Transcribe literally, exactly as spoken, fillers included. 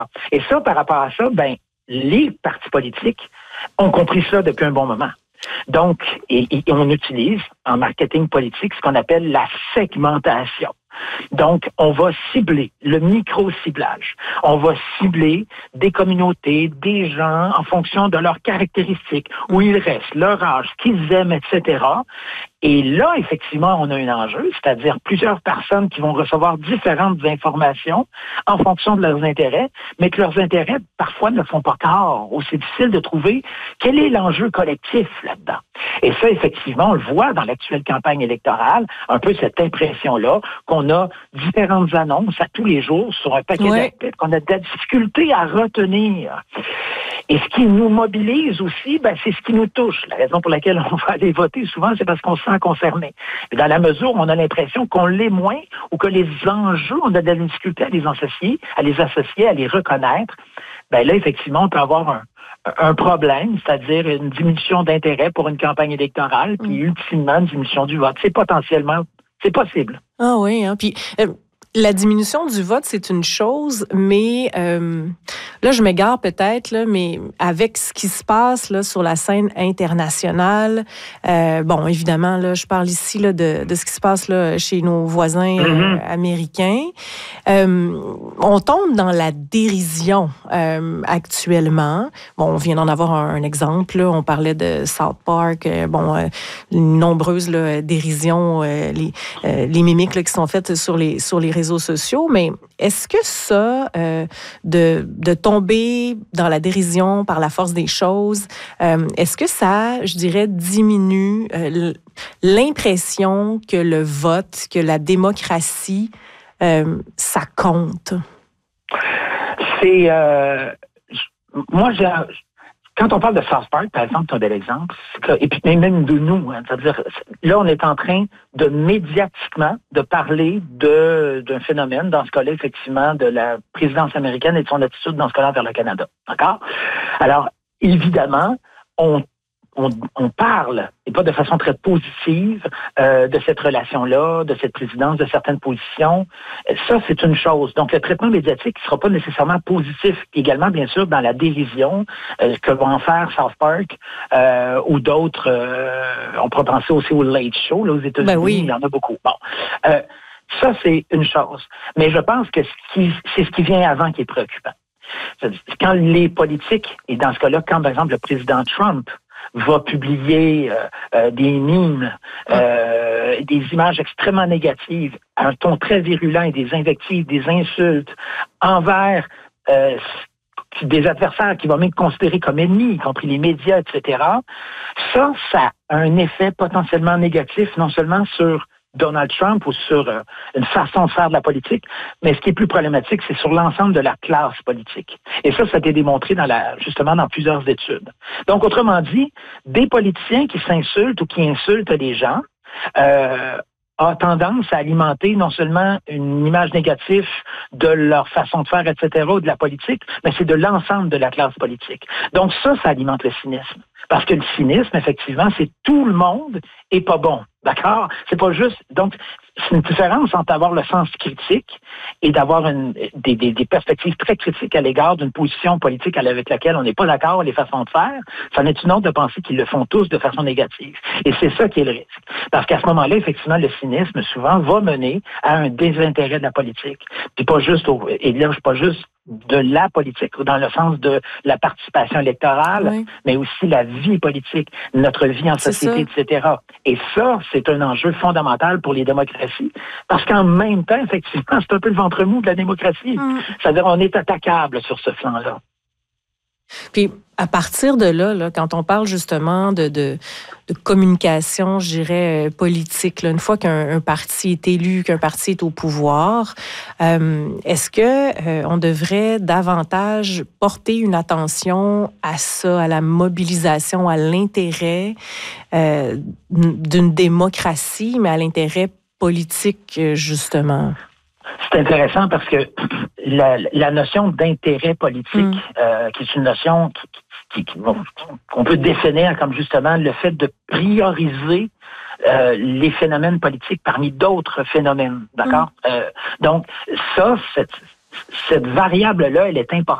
Et ça, par rapport à ça, ben, les partis politiques ont compris ça depuis un bon moment. Donc, et, et on utilise en marketing politique ce qu'on appelle la segmentation. Donc, on va cibler le micro-ciblage. On va cibler des communautés, des gens en fonction de leurs caractéristiques, où ils restent, leur âge, ce qu'ils aiment, et cetera. Et là, effectivement, on a un enjeu, c'est-à-dire plusieurs personnes qui vont recevoir différentes informations en fonction de leurs intérêts, mais que leurs intérêts, parfois, ne font pas corps, ou c'est difficile de trouver quel est l'enjeu collectif là-dedans. Et ça, effectivement, on le voit dans l'actuelle campagne électorale, un peu cette impression-là qu'on a différentes annonces à tous les jours sur un paquet ouais. d'aspects qu'on a de la difficulté à retenir. Et ce qui nous mobilise aussi, ben, c'est ce qui nous touche. La raison pour laquelle on va aller voter souvent, c'est parce qu'on se sent concerné. Et dans la mesure où on a l'impression qu'on l'est moins ou que les enjeux, on a de la difficulté à les associer, à les associer, à les reconnaître, ben là, effectivement, on peut avoir un, un problème, c'est-à-dire une diminution d'intérêt pour une campagne électorale, puis mmh. ultimement une diminution du vote. C'est potentiellement, c'est possible. Ah oui, hein, puis... Euh... La diminution du vote, c'est une chose, mais euh, là, je m'égare peut-être, là, mais avec ce qui se passe là, sur la scène internationale, euh, bon, évidemment, là, je parle ici là, de, de ce qui se passe là, chez nos voisins mm-hmm. euh, américains. Euh, on tombe dans la dérision euh, actuellement. Bon, on vient d'en avoir un, un exemple. Là, on parlait de South Park. Euh, bon, euh, nombreuses là, dérisions, euh, les, euh, les mimiques là, qui sont faites sur les sur les réseaux sociaux, mais est-ce que ça, euh, de, de tomber dans la dérision par la force des choses, euh, est-ce que ça, je dirais, diminue euh, l'impression que le vote, que la démocratie, euh, ça compte? C'est... Euh, moi, j'ai... Quand on parle de South Park, par exemple, c'est un bel exemple, que, et puis même de nous, hein, c'est-à-dire, là, on est en train de médiatiquement de parler de, d'un phénomène, dans ce cas-là, effectivement, de la présidence américaine et de son attitude dans ce cas-là vers le Canada. D'accord? Alors, évidemment, on On, on parle, et pas de façon très positive, euh, de cette relation-là, de cette présidence, de certaines positions. Ça, c'est une chose. Donc, le traitement médiatique ne sera pas nécessairement positif. Également, bien sûr, dans la dérision euh, que vont en faire South Park euh, ou d'autres. Euh, on pourrait penser aussi au Late Show, là, aux États-Unis. Ben oui. Il y en a beaucoup. Bon. Euh, ça, c'est une chose. Mais je pense que ce qui, c'est ce qui vient avant qui est préoccupant. Quand les politiques, et dans ce cas-là, quand, par exemple, le président Trump va publier euh, euh, des mimes, euh, des images extrêmement négatives, un ton très virulent et des invectives, des insultes envers euh, des adversaires qu'il va même considérer comme ennemis, y compris les médias, et cetera. Ça, ça a un effet potentiellement négatif, non seulement sur Donald Trump ou sur euh, une façon de faire de la politique, mais ce qui est plus problématique, c'est sur l'ensemble de la classe politique. Et ça, ça a été démontré dans la, justement dans plusieurs études. Donc, autrement dit, des politiciens qui s'insultent ou qui insultent les gens euh, a tendance à alimenter non seulement une image négative de leur façon de faire, et cetera, ou de la politique, mais c'est de l'ensemble de la classe politique. Donc ça, ça alimente le cynisme. Parce que le cynisme, effectivement, c'est tout le monde est pas bon. D'accord? C'est pas juste... Donc, c'est une différence entre avoir le sens critique et d'avoir une, des, des, des perspectives très critiques à l'égard d'une position politique avec laquelle on n'est pas d'accord, les façons de faire. Ça n'est une autre de penser qu'ils le font tous de façon négative. Et c'est ça qui est le risque. Parce qu'à ce moment-là, effectivement, le cynisme, souvent, va mener à un désintérêt de la politique. Puis pas juste au... Et là, je suis pas juste de la politique, dans le sens de la participation électorale, oui. mais aussi la vie politique, notre vie en société, et cetera. Et ça, c'est un enjeu fondamental pour les démocraties, parce qu'en même temps, effectivement, c'est un peu le ventre mou de la démocratie. Mm. C'est-à-dire, on est attaquable sur ce flanc-là. Puis, à partir de là, là quand on parle justement de, de, de communication, je dirais, politique, là, une fois qu'un un parti est élu, qu'un parti est au pouvoir, euh, est-ce que euh, on devrait davantage porter une attention à ça, à la mobilisation, à l'intérêt euh, d'une démocratie, mais à l'intérêt politique, justement? C'est intéressant parce que la, la notion d'intérêt politique, mm. euh, qui est une notion qui, qui, qui, qu'on peut définir comme justement le fait de prioriser euh, les phénomènes politiques parmi d'autres phénomènes, d'accord? Mm. Euh, donc ça, c'est, cette variable-là, elle est importante.